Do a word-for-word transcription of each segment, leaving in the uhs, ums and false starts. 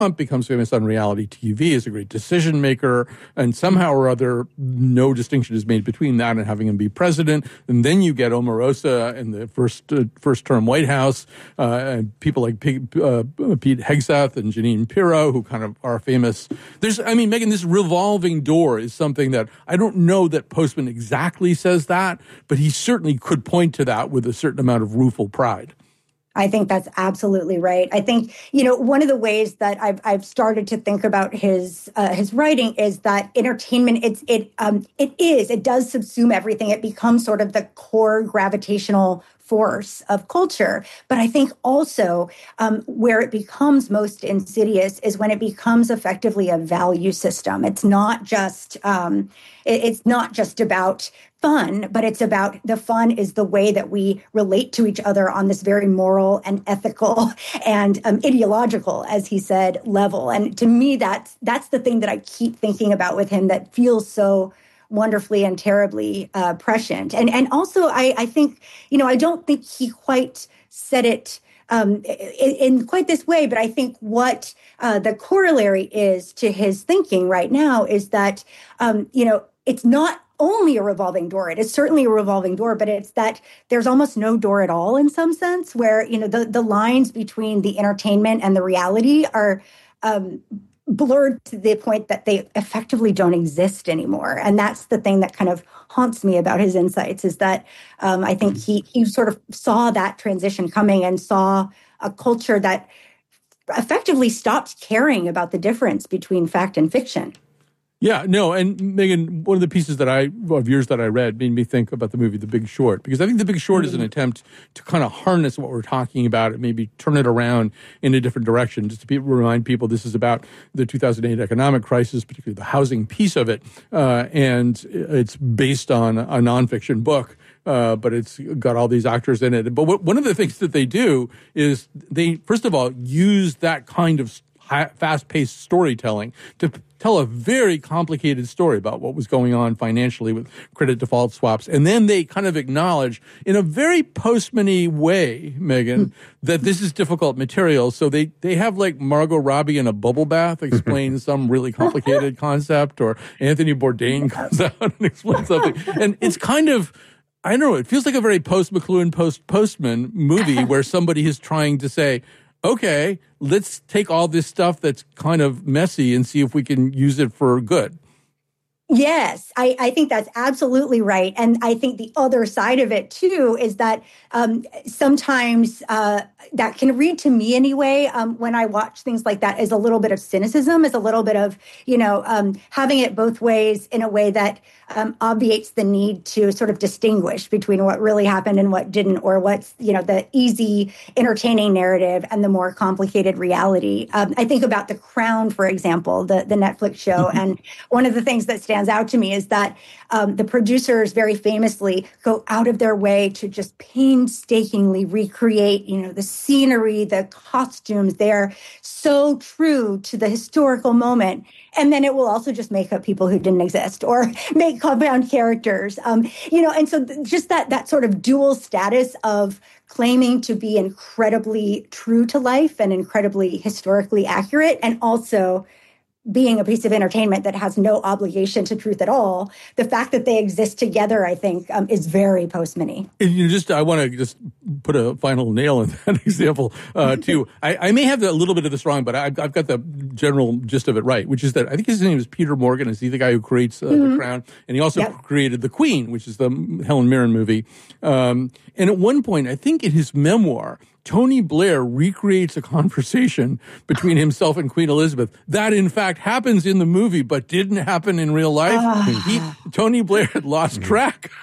Trump becomes famous on reality T V as a great decision maker, and somehow or other, no distinction is made between that and having him be president. And then you get Omarosa in the first uh, first term White House, uh, and people like P- uh, Pete Hegseth and Jeanine Pirro, who kind of are famous. There's, I mean, Megyn, this revolving door is something that I don't know that Postman exactly says that, but he certainly could point to that with a certain amount of rueful pride. I think that's absolutely right. I think, you know, one of the ways that I've I've started to think about his uh, his writing is that entertainment, it's it um it is it does subsume everything. It becomes sort of the core gravitational force of culture. But I think also um, where it becomes most insidious is when it becomes effectively a value system. It's not just um, it, it's not just about fun, but it's about the fun is the way that we relate to each other on this very moral and ethical and um, ideological, as he said, level. And to me, that's that's the thing that I keep thinking about with him that feels so wonderfully and terribly uh, prescient. And and also, I, I think, you know, I don't think he quite said it um, in, in quite this way, but I think what uh, the corollary is to his thinking right now is that, um, you know, it's not only a revolving door. It is certainly a revolving door, but it's that there's almost no door at all in some sense where, you know, the, the lines between the entertainment and the reality are um, blurred to the point that they effectively don't exist anymore. And that's the thing that kind of haunts me about his insights is that um, I think he, he sort of saw that transition coming and saw a culture that effectively stopped caring about the difference between fact and fiction. Yeah, no, and Megyn, one of the pieces that I of yours that I read made me think about the movie The Big Short, because I think The Big Short mm-hmm. is an attempt to kind of harness what we're talking about and maybe turn it around in a different direction, just to be, remind people this is about the two thousand eight economic crisis, particularly the housing piece of it, uh, and it's based on a nonfiction book. Uh, but it's got all these actors in it. But what, one of the things that they do is they, first of all, use that kind of high, fast-paced storytelling to tell a very complicated story about what was going on financially with credit default swaps. And then they kind of acknowledge in a very Postman-y way, Megyn, mm. that this is difficult material. So they, they have like Margot Robbie in a bubble bath explain some really complicated concept, or Anthony Bourdain comes out and explains something. And it's kind of, I don't know, it feels like a very post-McLuhan, post-Postman movie where somebody is trying to say, okay, let's take all this stuff that's kind of messy and see if we can use it for good. Yes, I, I think that's absolutely right. And I think the other side of it, too, is that um, sometimes uh, that can read to me anyway, um, when I watch things like that, as a little bit of cynicism, as a little bit of, you know, um, having it both ways in a way that um, obviates the need to sort of distinguish between what really happened and what didn't, or what's, you know, the easy, entertaining narrative and the more complicated reality. Um, I think about The Crown, for example, the, the Netflix show. And one of the things that stands out to me is that um, the producers very famously go out of their way to just painstakingly recreate, you know, the scenery, the costumes. They're so true to the historical moment. And then it will also just make up people who didn't exist or make compound characters, um, you know, and so th- just that that sort of dual status of claiming to be incredibly true to life and incredibly historically accurate, and also being a piece of entertainment that has no obligation to truth at all. The fact that they exist together, I think, um, is very Postman-y. And you just, I want to just put a final nail in that example, uh, too. I, I may have a little bit of this wrong, but I've, I've got the general gist of it right, which is that I think his name is Peter Morgan. Is he the guy who creates uh, mm-hmm. The Crown? And he also yep. created The Queen, which is the Helen Mirren movie. Um, and at one point, I think in his memoir, Tony Blair recreates a conversation between himself and Queen Elizabeth that, in fact, happens in the movie, but didn't happen in real life. Uh. He, Tony Blair had lost track.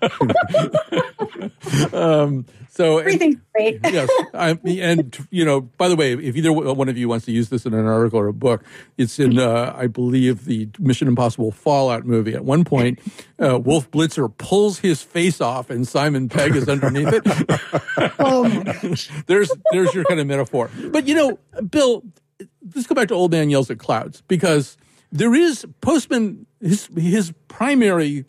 um, so everything's great. Yes, I, and you know, by the way, if either one of you wants to use this in an article or a book, it's in, uh, I believe, the Mission Impossible Fallout movie. At one point, uh, Wolf Blitzer pulls his face off, and Simon Pegg is underneath it. Oh my gosh. There's there's your kind of metaphor. But, you know, Bill, let's go back to Old Man Yells at Clouds, because there is Postman, his his primary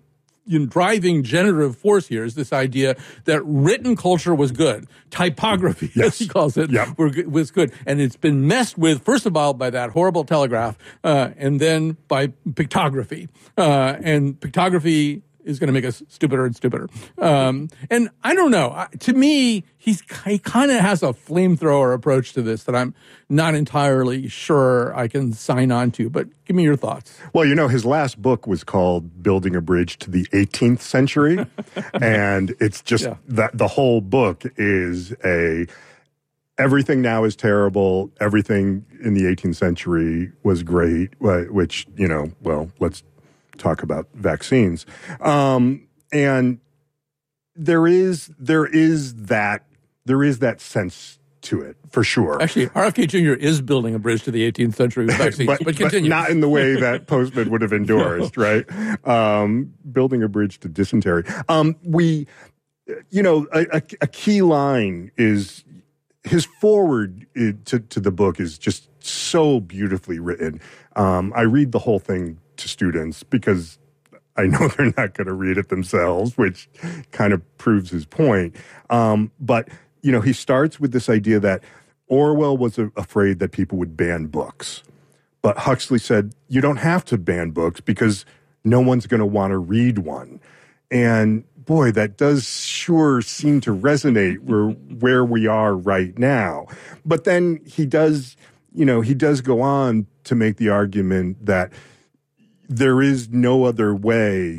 you know, driving generative force here is this idea that written culture was good. Typography, yes. as he calls it, yep. were, was good. And it's been messed with, first of all, by that horrible telegraph, uh, and then by pictography. Uh, and pictography is going to make us stupider and stupider. Um, and I don't know. I, to me, he's he kind of has a flamethrower approach to this that I'm not entirely sure I can sign on to. But give me your thoughts. Well, you know, his last book was called Building a Bridge to the eighteenth Century. And it's just yeah. that the whole book is a everything now is terrible. Everything in the eighteenth century was great, which, you know, well, let's talk about vaccines. Um, and there is, there is that, there is that sense to it for sure. Actually, R F K Junior is building a bridge to the eighteenth century with vaccines, but, but, but continue. But not in the way that Postman would have endorsed, no. right? Um, building a bridge to dysentery. Um, we, you know, a, a, a key line is his forward to, to the book is just so beautifully written. Um, I read the whole thing to students because I know they're not going to read it themselves, which kind of proves his point. Um, but, you know, he starts with this idea that Orwell was a- afraid that people would ban books. But Huxley said, you don't have to ban books because no one's going to want to read one. And boy, that does sure seem to resonate where, where we are right now. But then he does, you know, he does go on to make the argument that there is no other way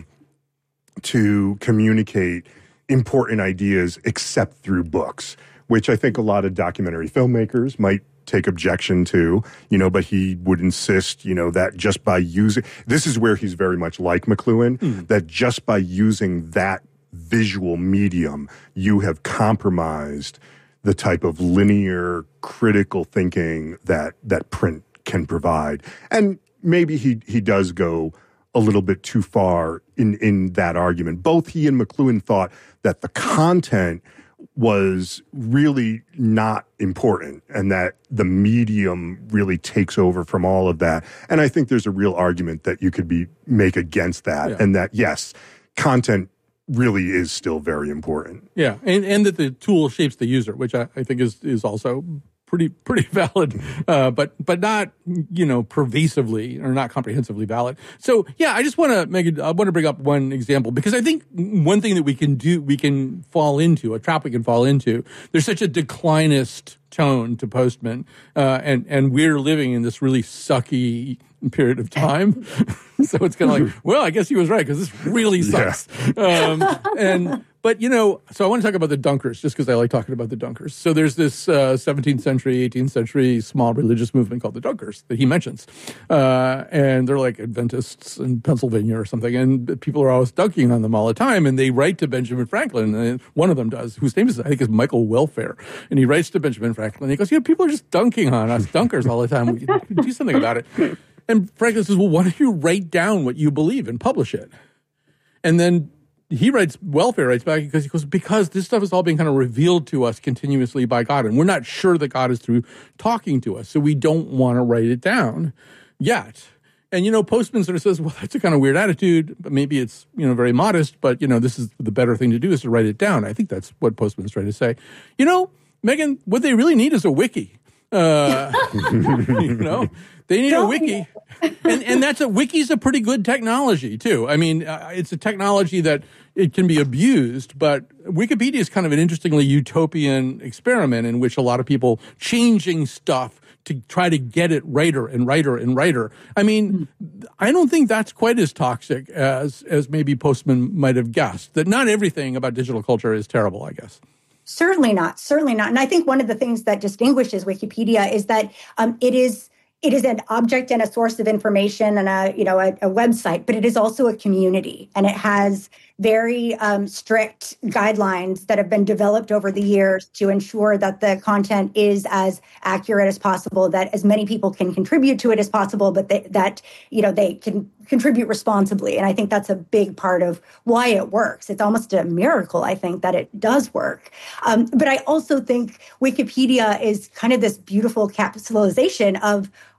to communicate important ideas except through books, which I think a lot of documentary filmmakers might take objection to, you know, but he would insist, you know, that just by using, this is where he's very much like McLuhan, mm. that just by using that visual medium, you have compromised the type of linear critical thinking that, that print can provide. And maybe he he does go a little bit too far in, in that argument. Both he and McLuhan thought that the content was really not important and that the medium really takes over from all of that. And I think there's a real argument that you could be make against that, yeah. and that, yes, content really is still very important. Yeah, and, and that the tool shapes the user, which I, I think is is also pretty pretty valid, uh, but but not, you know, pervasively or not comprehensively valid. So yeah, I just want to make it, I want to bring up one example because I think one thing that we can do, we can fall into, a trap we can fall into. There's such a declinist tone to Postman, uh, and and we're living in this really sucky period of time. So it's kind of like, well, I guess he was right because this really sucks. Yeah. Um, and but you know, so I want to talk about the Dunkers just because I like talking about the Dunkers. So there's this uh, seventeenth century, eighteenth century small religious movement called the Dunkers that he mentions, uh, and they're like Adventists in Pennsylvania or something, and people are always dunking on them all the time. And they write to Benjamin Franklin, and one of them does, whose name is I think is Michael Welfare, and he writes to Benjamin Franklin. And he goes, "You know, people are just dunking on us Dunkers all the time. We can do something about it." And Franklin says, "Well, why don't you write down what you believe and publish it?" And then he writes, Welfare writes back because he goes, because this stuff is all being kind of revealed to us continuously by God, and we're not sure that God is through talking to us, so we don't want to write it down yet. And, you know, Postman sort of says, well, that's a kind of weird attitude, but maybe it's, you know, very modest, but, you know, this is the better thing to do is to write it down. I think that's what Postman's trying to say. You know, Megan, what they really need is a wiki. Uh, you know, they need a wiki. And and that's a wiki's a pretty good technology too. I mean, uh, it's a technology that it can be abused, but Wikipedia is kind of an interestingly utopian experiment in which a lot of people changing stuff to try to get it righter and righter and righter. I mean, I don't think that's quite as toxic as as maybe Postman might have guessed. That not everything about digital culture is terrible, I guess. Certainly not. Certainly not. And I think one of the things that distinguishes Wikipedia is that um, it is it is an object and a source of information and a you know a, a website, but it is also a community, and it has very um, strict guidelines that have been developed over the years to ensure that the content is as accurate as possible, that as many people can contribute to it as possible, but they, that you know they can contribute responsibly. And I think that's a big part of why it works. It's almost a miracle, I think, that it does work. Um, but I also think Wikipedia is kind of this beautiful capsulization of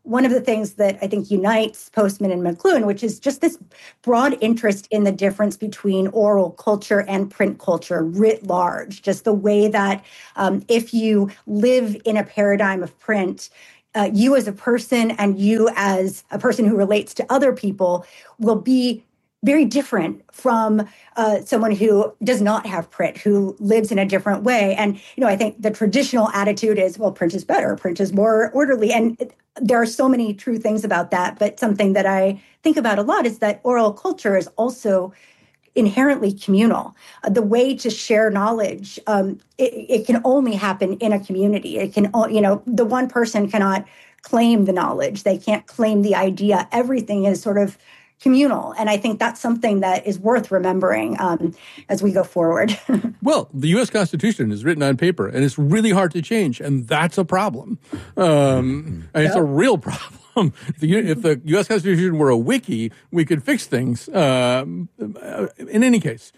one of the things that I think unites Postman and McLuhan, which is just this broad interest in the difference between oral culture and print culture writ large, just the way that um, if you live in a paradigm of print, uh, you as a person and you as a person who relates to other people will be very different from uh, someone who does not have print, who lives in a different way. And, you know, I think the traditional attitude is, well, print is better, print is more orderly. And it, there are so many true things about that. But something that I think about a lot is that oral culture is also inherently communal. Uh, the way to share knowledge, um, it, it can only happen in a community. It can, you know, the one person cannot claim the knowledge. They can't claim the idea. Everything is sort of communal. And I think that's something that is worth remembering um, as we go forward. Well, the U S Constitution is written on paper, and it's really hard to change, and that's a problem. Um, and it's yep. a real problem. If the, if the U S Constitution were a wiki, we could fix things. Um, in any case,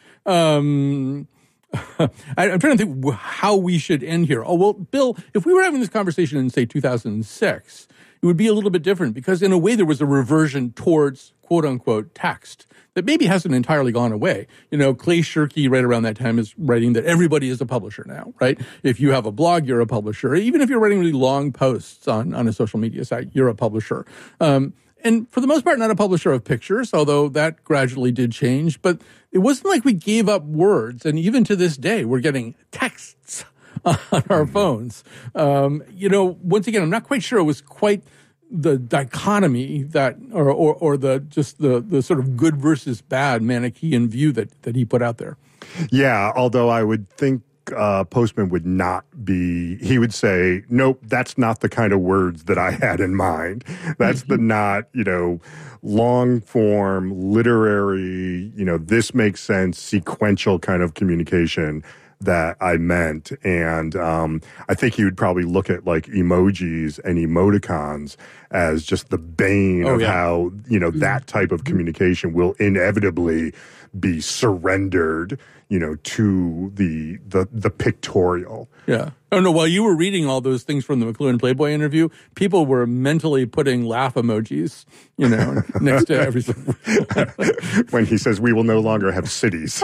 um, I, I'm trying to think how we should end here. Oh, well, Bill, if we were having this conversation in, say, two thousand six, it would be a little bit different because in a way there was a reversion towards quote unquote text that maybe hasn't entirely gone away. You know, Clay Shirky right around that time is writing that everybody is a publisher now, right? If you have a blog, you're a publisher. Even if you're writing really long posts on, on a social media site, you're a publisher. Um, and for the most part, not a publisher of pictures, although that gradually did change. But it wasn't like we gave up words. And even to this day, we're getting texts on our phones. Um, you know, once again, I'm not quite sure it was quite the dichotomy that, or, or, or the just the, the sort of good versus bad Manichaean view that, that he put out there. Yeah, although I would think uh, Postman would not be, he would say, nope, that's not the kind of words that I had in mind. That's the not, you know, long form, literary, you know, this makes sense, sequential kind of communication that I meant. And um, I think he would probably look at like emojis and emoticons as just the bane oh, of yeah. how, you know, that type of communication will inevitably be surrendered, you know, to the the the pictorial. Yeah. Oh, no, while you were reading all those things from the McLuhan Playboy interview, people were mentally putting laugh emojis, you know, next to everything. When he says, we will no longer have cities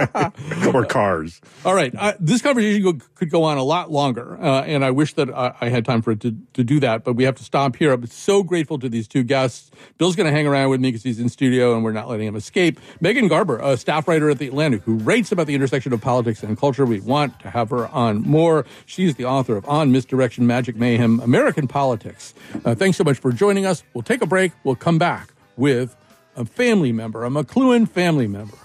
or cars. All right. Uh, this conversation go, could go on a lot longer, uh, and I wish that I, I had time for it to, to do that, but we have to stop here. I'm so grateful to these two guests. Bill's going to hang around with me because he's in studio, and we're not letting him escape. Megan Garber, a staff writer at The Atlantic, who writes about the intersection of politics and culture. We want to have her on more. She's the author of On Misdirection, Magic Mayhem, American Politics. Uh, thanks so much for joining us. We'll take a break. We'll come back with a family member, a McLuhan family member.